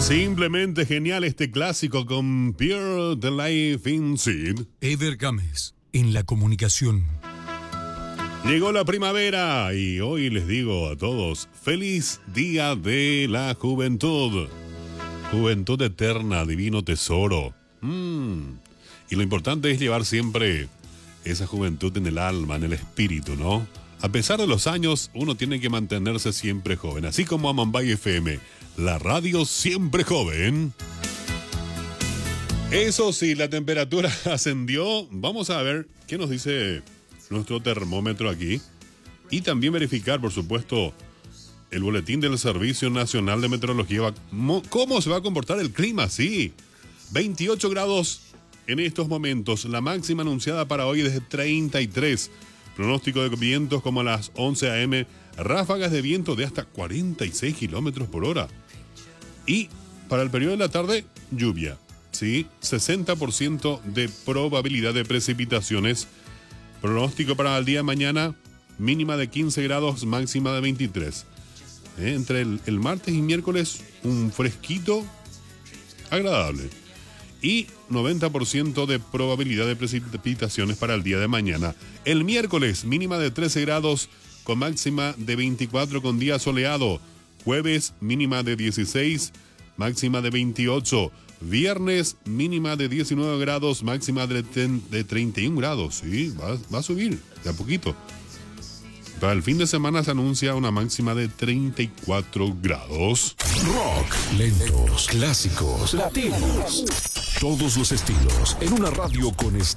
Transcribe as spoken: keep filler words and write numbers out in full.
Simplemente genial este clásico con Pure the Life in Seed. Eder Gámez, en la comunicación. Llegó la primavera y hoy les digo a todos, feliz día de la juventud. Juventud eterna, divino tesoro. Mm. Y lo importante es llevar siempre esa juventud en el alma, en el espíritu, ¿no? A pesar de los años, uno tiene que mantenerse siempre joven. Así como a Mumbai F M, la radio siempre joven. Eso sí, la temperatura ascendió. Vamos a ver qué nos dice nuestro termómetro aquí. Y también verificar, por supuesto, el boletín del Servicio Nacional de Meteorología. ¿Cómo se va a comportar el clima? Sí, veintiocho grados en estos momentos. La máxima anunciada para hoy es de treinta y tres. Pronóstico de vientos como a las once a eme. Ráfagas de viento de hasta cuarenta y seis kilómetros por hora. Y para el periodo de la tarde, lluvia. Sí, sesenta por ciento de probabilidad de precipitaciones. Pronóstico para el día de mañana, mínima de quince grados, máxima de veintitrés. Eh, entre el, el martes y miércoles, un fresquito agradable. Y noventa por ciento de probabilidad de precipitaciones para el día de mañana. El miércoles, mínima de trece grados, con máxima de veinticuatro con día soleado. Jueves, mínima de dieciséis, máxima de veintiocho. Viernes, mínima de diecinueve grados, máxima de, de treinta y uno grados. Sí, va, va a subir de a poquito. Para el fin de semana se anuncia una máxima de treinta y cuatro grados. Rock, lentos, clásicos, latinos. Todos los estilos en una radio con